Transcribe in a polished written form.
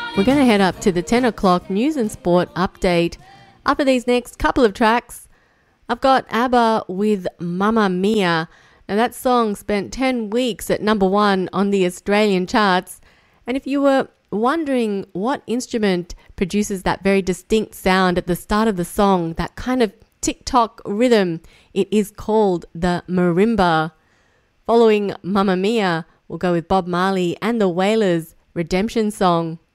We're going to head up to the 10 o'clock news and sport update. After these next couple of tracks, I've got ABBA with Mamma Mia. Now that song spent 10 weeks at number 1 on the Australian charts. And if you were wondering what instrument produces that very distinct sound at the start of the song, that kind of tick-tock rhythm, it is called the marimba. Following Mamma Mia, we'll go with Bob Marley and the Wailers' Redemption Song.